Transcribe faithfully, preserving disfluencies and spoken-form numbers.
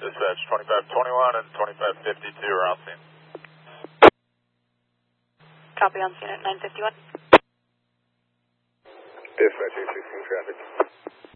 dispatch, twenty-five twenty-one and twenty-five fifty-two are on scene. Copy on scene at nine fifty-one. Dispatch eight sixteen traffic.